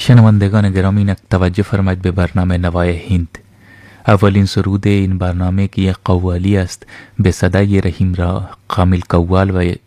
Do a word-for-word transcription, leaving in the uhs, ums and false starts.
شنوندگان گرامی، نک توجه فرمایید به برنامه نوای هند. اولین سرود این برنامه که یک قوالی است به صدای رحیم را کامل قوال و